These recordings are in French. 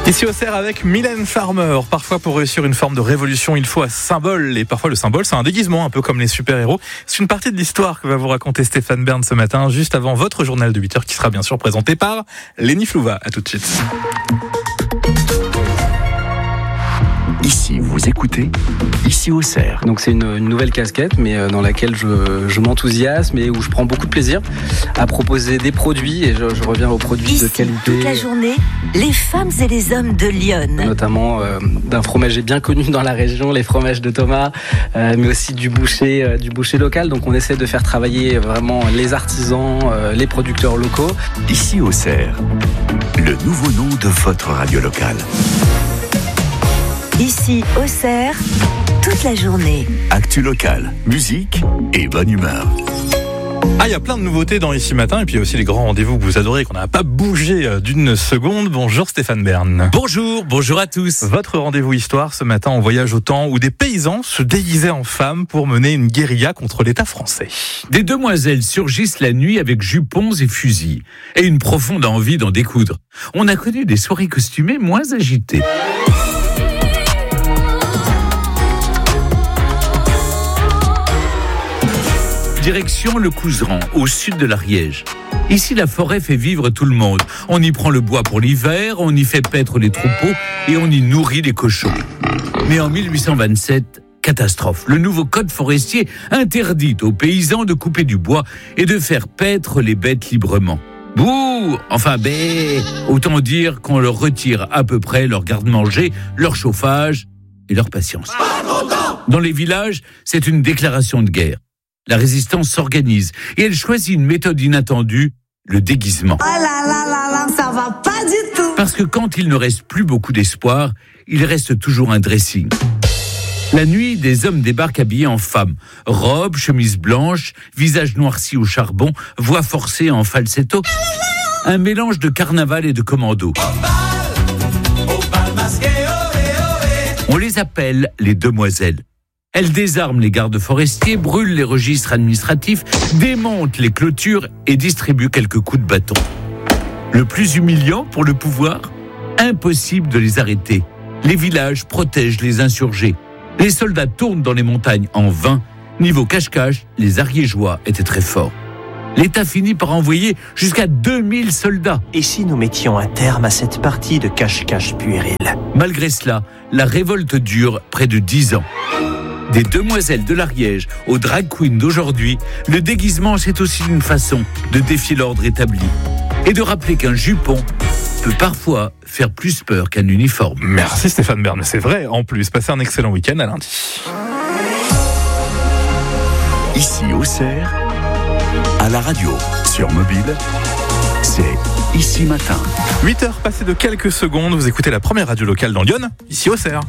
Ici au Cerf avec Mylène Farmer. Parfois pour réussir une forme de révolution, il faut un symbole. Et parfois le symbole, c'est un déguisement, un peu comme les super-héros. C'est une partie de l'histoire que va vous raconter Stéphane Bern ce matin, juste avant votre journal de 8h qui sera bien sûr présenté par Lénie Flouva. À tout de suite. Ici, vous écoutez, ici au Cerf. Donc c'est une nouvelle casquette, mais dans laquelle je m'enthousiasme et où je prends beaucoup de plaisir à proposer des produits. Et je reviens aux produits ici, de qualité. Toute la journée, les femmes et les hommes de Lyon. Notamment d'un fromager bien connu dans la région, les fromages de Thomas, mais aussi du boucher local. Donc on essaie de faire travailler vraiment les artisans, les producteurs locaux. Ici au Cerf, le nouveau nom de votre radio locale. Ici, au Cerf, toute la journée. Actu locale, musique et bonne humeur. Ah, il y a plein de nouveautés dans Ici Matin, et puis il y a aussi les grands rendez-vous que vous adorez, qu'on n'a pas bougé d'une seconde. Bonjour Stéphane Bern. Bonjour à tous. Votre rendez-vous histoire, ce matin, on voyage au temps où des paysans se déguisaient en femmes pour mener une guérilla contre l'État français. Des demoiselles surgissent la nuit avec jupons et fusils, et une profonde envie d'en découdre. On a connu des soirées costumées moins agitées. Direction le Couserans, au sud de l'Ariège. Ici, la forêt fait vivre tout le monde. On y prend le bois pour l'hiver, on y fait paître les troupeaux et on y nourrit les cochons. Mais en 1827, catastrophe. Le nouveau code forestier interdit aux paysans de couper du bois et de faire paître les bêtes librement. Bouh! Enfin, autant dire qu'on leur retire à peu près leur garde-manger, leur chauffage et leur patience. Dans les villages, c'est une déclaration de guerre. La résistance s'organise et elle choisit une méthode inattendue, le déguisement. Oh là, ça va pas du tout. Parce que quand il ne reste plus beaucoup d'espoir, il reste toujours un dressing. La nuit, des hommes débarquent habillés en femmes. Robes, chemises blanches, visage noirci au charbon, voix forcée en falsetto. Un mélange de carnaval et de commando. On les appelle les demoiselles. Elles désarment les gardes forestiers, brûlent les registres administratifs, démontent les clôtures et distribuent quelques coups de bâton. Le plus humiliant pour le pouvoir, impossible de les arrêter. Les villages protègent les insurgés. Les soldats tournent dans les montagnes en vain. Niveau cache-cache, les Ariégeois étaient très forts. L'État finit par envoyer jusqu'à 2000 soldats. Et si nous mettions un terme à cette partie de cache-cache puéril ? Malgré cela, la révolte dure près de 10 ans. Des demoiselles de l'Ariège aux drag queens d'aujourd'hui, le déguisement, c'est aussi une façon de défier l'ordre établi et de rappeler qu'un jupon peut parfois faire plus peur qu'un uniforme. Merci Stéphane Bern, c'est vrai. En plus, passez un excellent week-end à lundi. Ici au Cerf, à la radio, sur mobile, c'est Ici Matin. 8h passées de quelques secondes, vous écoutez la première radio locale dans Lyon, ici au Cerf.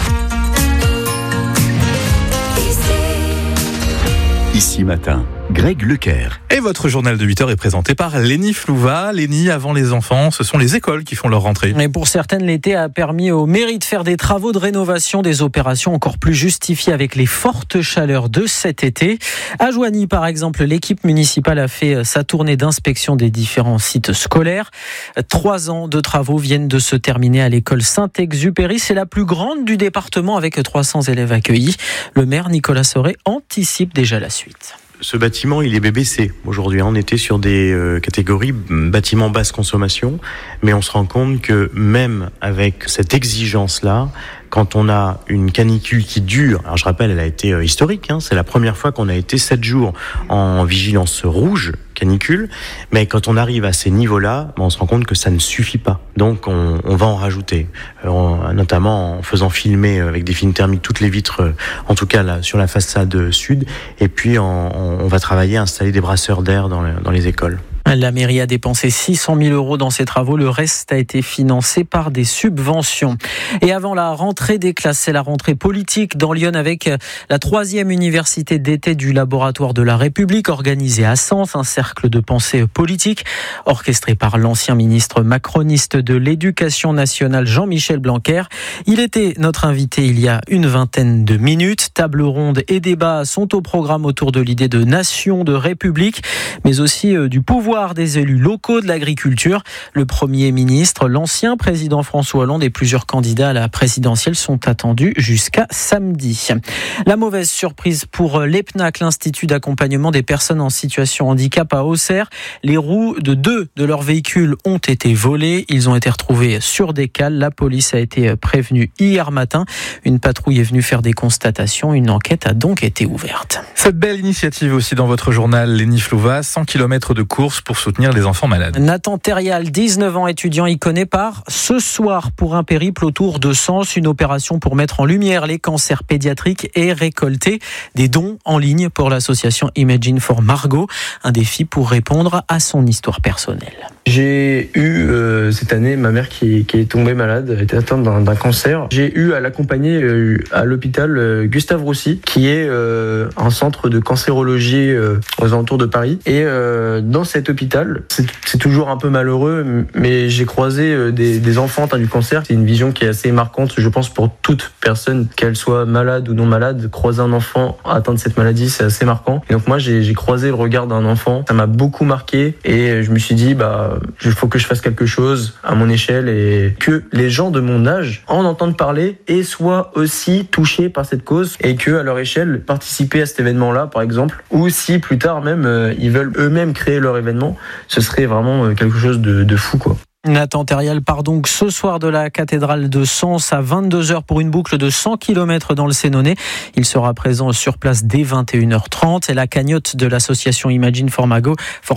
Ici Matin, Greg Lecaire. Et votre journal de 8h est présenté par Lénie Flouva. Lénie, avant les enfants, ce sont les écoles qui font leur rentrée. Et pour certaines, l'été a permis aux mairies de faire des travaux de rénovation, des opérations encore plus justifiées avec les fortes chaleurs de cet été. À Joigny, par exemple, l'équipe municipale a fait sa tournée d'inspection des différents sites scolaires. 3 ans de travaux viennent de se terminer à l'école Saint-Exupéry. C'est la plus grande du département avec 300 élèves accueillis. Le maire Nicolas Sauret anticipe déjà la suite. Ce bâtiment, il est BBC. Aujourd'hui, on était sur des catégories bâtiments basse consommation, mais on se rend compte que même avec cette exigence-là, quand on a une canicule qui dure, alors je rappelle, elle a été historique, c'est la première fois qu'on a été 7 jours en vigilance rouge, canicule, mais quand on arrive à ces niveaux-là, on se rend compte que ça ne suffit pas. Donc on va en rajouter, notamment en faisant filmer avec des films thermiques toutes les vitres, en tout cas là, sur la façade sud, et puis on va travailler à installer des brasseurs d'air dans les écoles. La mairie a dépensé 600 000 € dans ces travaux. Le reste a été financé par des subventions. Et avant la rentrée des classes, c'est la rentrée politique dans Lyon avec la 3e université d'été du Laboratoire de la République organisée à Sens, un cercle de pensée politique orchestré par l'ancien ministre macroniste de l'Éducation nationale Jean-Michel Blanquer. Il était notre invité il y a une vingtaine de minutes. Table ronde et débats sont au programme autour de l'idée de nation, de république, mais aussi du pouvoir voir des élus locaux de l'agriculture. Le Premier ministre, l'ancien président François Hollande et plusieurs candidats à la présidentielle sont attendus jusqu'à samedi. La mauvaise surprise pour l'EPNAC, l'Institut d'accompagnement des personnes en situation de handicap à Auxerre. Les roues de 2 de leurs véhicules ont été volées. Ils ont été retrouvés sur des cales. La police a été prévenue hier matin. Une patrouille est venue faire des constatations. Une enquête a donc été ouverte. Cette belle initiative aussi dans votre journal, Lénie Flouva, 100 km de course pour soutenir les enfants malades. Nathan Thérial, 19 ans, étudiant, y connaît part ce soir pour un périple autour de Sens, une opération pour mettre en lumière les cancers pédiatriques et récolter des dons en ligne pour l'association Imagine for Margot. Un défi pour répondre à son histoire personnelle. J'ai eu cette année ma mère qui est tombée malade, elle était atteinte d'un cancer. J'ai eu à l'accompagner à l'hôpital Gustave Roussy, qui est un centre de cancérologie aux alentours de Paris. Et dans cet hôpital, c'est toujours un peu malheureux, mais j'ai croisé des enfants atteints du cancer. C'est une vision qui est assez marquante, je pense, pour toute personne, qu'elle soit malade ou non malade. Croiser un enfant atteint de cette maladie, c'est assez marquant. Et donc moi, j'ai croisé le regard d'un enfant, ça m'a beaucoup marqué et je me suis dit, il faut que je fasse quelque chose à mon échelle et que les gens de mon âge en entendent parler et soient aussi touchés par cette cause et que à leur échelle participer à cet événement-là, par exemple, ou si plus tard même ils veulent eux-mêmes créer leur événement, ce serait vraiment quelque chose de fou, quoi. Nathan Thérial part donc ce soir de la cathédrale de Sens à 22h pour une boucle de 100 km dans le Sénonais. Il sera présent sur place dès 21h30 et la cagnotte de l'association Imagine for Margot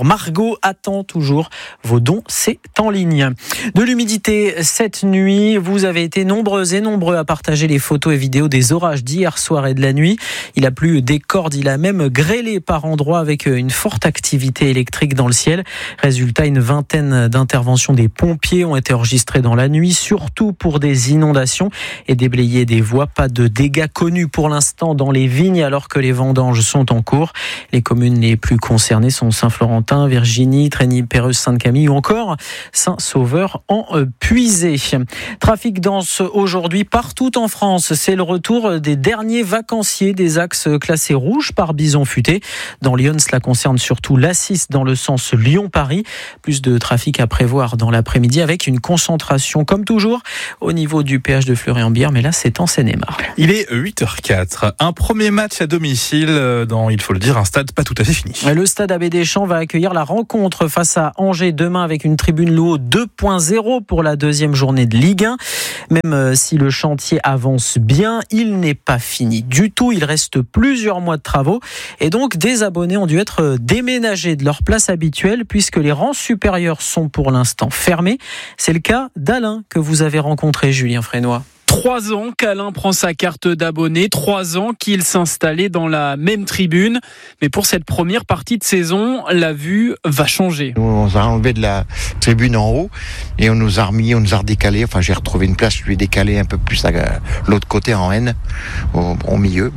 attend toujours vos dons. C'est en ligne. De l'humidité cette nuit, vous avez été nombreux et nombreux à partager les photos et vidéos des orages d'hier soir et de la nuit. Il a plu des cordes, il a même grêlé par endroits avec une forte activité électrique dans le ciel. Résultat, une vingtaine d'interventions des pompiers ont été enregistrés dans la nuit, surtout pour des inondations et déblayer des voies. Pas de dégâts connus pour l'instant dans les vignes alors que les vendanges sont en cours. Les communes les plus concernées sont Saint-Florentin, Virginie, Trény-Perreuse, Sainte-Camille ou encore Saint-Sauveur en Puisée. Trafic dense aujourd'hui partout en France. C'est le retour des derniers vacanciers des axes classés rouges par bison futé. Dans Lyon, cela concerne surtout l'A6 dans le sens Lyon-Paris. Plus de trafic à prévoir dans l'après-midi avec une concentration comme toujours au niveau du péage de Fleury-en-Bière, mais là c'est en Seine-et-Marne. Il est 8h04. Un premier match à domicile dans, il faut le dire, un stade pas tout à fait fini. Le stade Abbé Deschamps va accueillir la rencontre face à Angers demain avec une tribune Louo 2.0 pour la deuxième journée de Ligue 1. Même si le chantier avance bien, il n'est pas fini du tout. Il reste plusieurs mois de travaux et donc des abonnés ont dû être déménagés de leur place habituelle puisque les rangs supérieurs sont pour l'instant fermés. C'est le cas d'Alain que vous avez rencontré, Julien Frénois. 3 ans qu'Alain prend sa carte d'abonné, 3 ans qu'il s'installait dans la même tribune. Mais pour cette première partie de saison, la vue va changer. On nous a enlevé de la tribune en haut et on nous a redécalé. Enfin, j'ai retrouvé une place, je lui ai décalé un peu plus à l'autre côté en N, au milieu.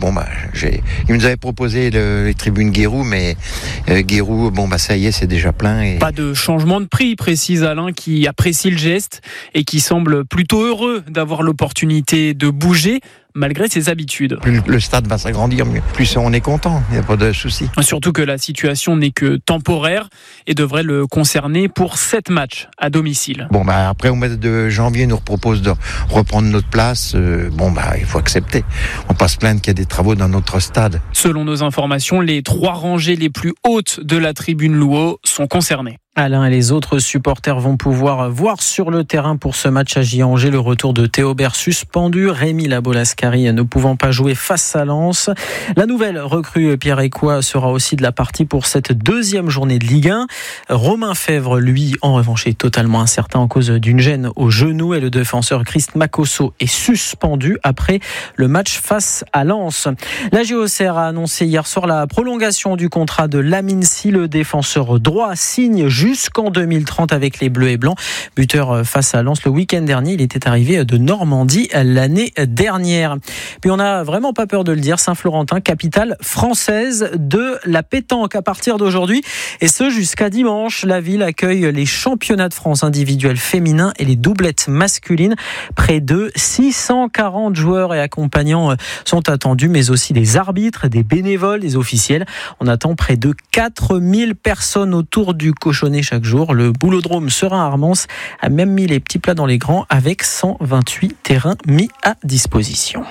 Il nous avait proposé les tribunes Guérou, mais Guérou, ça y est, c'est déjà plein. Et... Pas de changement de prix, précise Alain, qui apprécie le geste et qui semble plutôt heureux d'avoir l'opportunité de bouger malgré ses habitudes. Plus le stade va s'agrandir, plus on est content, il n'y a pas de souci. Surtout que la situation n'est que temporaire et devrait le concerner pour 7 matchs à domicile. Après au mois de janvier, on nous propose de reprendre notre place. Il faut accepter. On passe plaindre qu'il y a des travaux dans notre stade. Selon nos informations, les 3 rangées les plus hautes de la tribune Louo sont concernées. Alain et les autres supporters vont pouvoir voir sur le terrain pour ce match à J-Angers le retour de Théobert suspendu, Rémi Labolascari ne pouvant pas jouer face à Lens. La nouvelle recrue Pierre Écois sera aussi de la partie pour cette deuxième journée de Ligue 1. Romain Fèvre, lui, en revanche, est totalement incertain en cause d'une gêne au genou et le défenseur Christ Makosso est suspendu après le match face à Lens. La JOCR a annoncé hier soir la prolongation du contrat de Lamine Sy, le défenseur droit signe jusqu'en 2030 avec les Bleus et Blancs. Buteur face à Lens le week-end dernier, il était arrivé de Normandie l'année dernière. Puis on n'a vraiment pas peur de le dire, Saint-Florentin, capitale française de la pétanque à partir d'aujourd'hui. Et ce jusqu'à dimanche, la ville accueille les championnats de France individuels féminins et les doublettes masculines. Près de 640 joueurs et accompagnants sont attendus, mais aussi des arbitres, des bénévoles, des officiels. On attend près de 4000 personnes autour du cochonnet déjeuner chaque jour. Le Boulodrome Serein-Armance a même mis les petits plats dans les grands avec 128 terrains mis à disposition.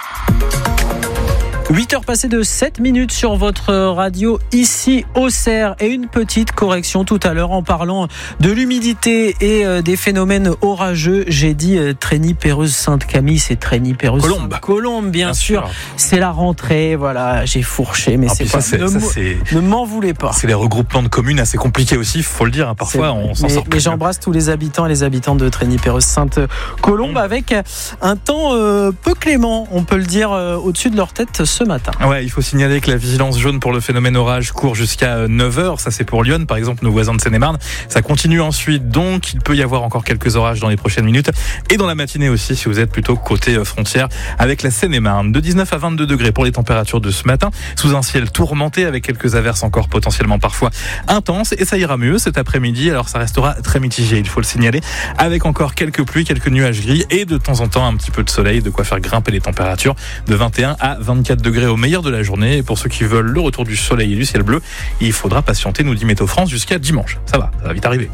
8h passées de 7 minutes sur votre radio ici Auxerre, et une petite correction tout à l'heure en parlant de l'humidité et des phénomènes orageux. J'ai dit Trény-Perreuse Sainte-Camille, c'est Trény-Perreuse Sainte-Colombe, bien sûr. C'est la rentrée, voilà, j'ai fourché, mais c'est pas ça. Ne m'en voulez pas. C'est les regroupements de communes assez compliqués aussi, faut le dire, hein, parfois on s'en sort plus. Mais j'embrasse tous les habitants et les habitantes de Trény-Perreuse Sainte-Colombe avec un temps peu clément, on peut le dire, au-dessus de leur tête ce matin. Ouais, il faut signaler que la vigilance jaune pour le phénomène orage court jusqu'à 9h. Ça, c'est pour Lyon, par exemple, nos voisins de Seine-et-Marne. Ça continue ensuite, donc il peut y avoir encore quelques orages dans les prochaines minutes. Et dans la matinée aussi, si vous êtes plutôt côté frontière avec la Seine-et-Marne. De 19 à 22 degrés pour les températures de ce matin, sous un ciel tourmenté avec quelques averses encore potentiellement parfois intenses. Et ça ira mieux cet après-midi. Alors ça restera très mitigé, il faut le signaler, avec encore quelques pluies, quelques nuages gris et de temps en temps un petit peu de soleil, de quoi faire grimper les températures de 21 à 24 degrés au meilleur de la journée. Et pour ceux qui veulent le retour du soleil et du ciel bleu, il faudra patienter, nous dit Météo France, jusqu'à dimanche. Ça va vite arriver.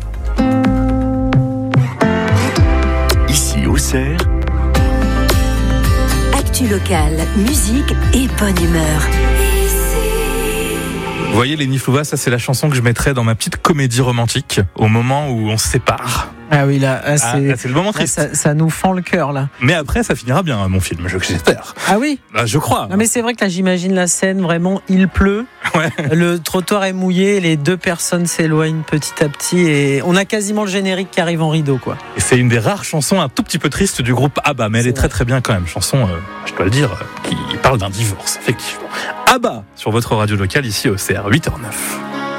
Ici Auxerre, actu locale, musique et bonne humeur. Vous voyez, les Niflouva, ça c'est la chanson que je mettrais dans ma petite comédie romantique au moment où on se sépare. Ah oui, là, c'est le moment triste. Ça nous fend le cœur, là. Mais après, ça finira bien, mon film, j'espère. Ah oui? Je crois. Non, mais c'est vrai que là, j'imagine la scène, vraiment, il pleut. Ouais. Le trottoir est mouillé, les deux personnes s'éloignent petit à petit et on a quasiment le générique qui arrive en rideau, quoi. Et c'est une des rares chansons un tout petit peu tristes du groupe ABBA, mais elle est très très bien quand même. Chanson, je dois le dire, qui parle d'un divorce, effectivement. ABBA sur votre radio locale ici au CR 8h09.